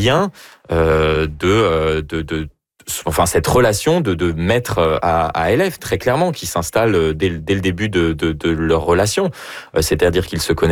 lien enfin cette relation de maître à élève, très clairement, qui s'installe dès le début de leur relation. C'est-à-dire qu'ils se connaissent